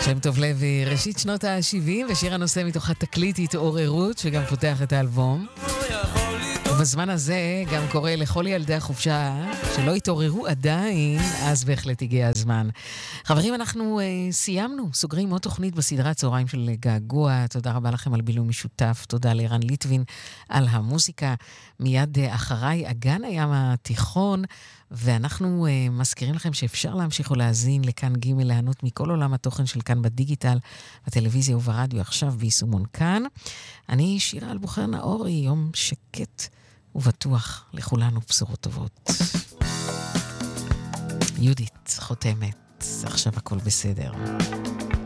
שם טוב לוי, ראשית שנות ה-70, ושיר הנושא מתוך התקליט התעוררות, שגם פותח את האלבום. ובזמן הזה גם קורא לכל ילדי החופשה שלא התעוררו עדיין, אז בהחלט הגיע הזמן. חברים, אנחנו סיימנו, סוגרים עוד תוכנית בסדרת צהריים של געגוע. תודה רבה לכם על בילוי משותף, תודה לערן ליטווין על המוזיקה. מיד אחריי אגן הים התיכון, ואנחנו מזכירים לכם שאפשר להמשיך ולהזין לכאן ג' להנות מכל עולם התוכן של כאן בדיגיטל, בטלוויזיה וברדיו, עכשיו ביישומון כאן. אני שירה אלבוחר נאורי, יום שקט ובטוח לכולנו, בשורות טובות. יהודית חותמת, עכשיו הכל בסדר.